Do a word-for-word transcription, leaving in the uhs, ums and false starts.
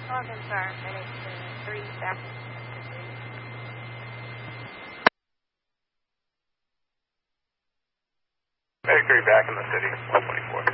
Call confirmed. FedEx uh, three back. FedEx three back in the city, one twenty-four.